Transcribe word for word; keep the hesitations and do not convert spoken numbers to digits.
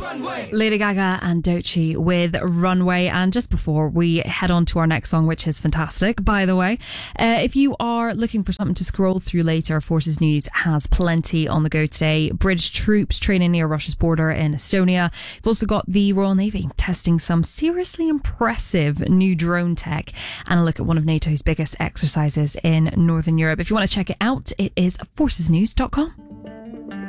Lady Gaga and Doechii with Runway. And just before we head on to our next song, which is fantastic, by the way, uh, if you are looking for something to scroll through later, Forces News has plenty on the go today. British troops training near Russia's border in Estonia. We've also got the Royal Navy testing some seriously impressive new drone tech, and a look at one of NATO's biggest exercises in Northern Europe. If you want to check it out, it is forces news dot com.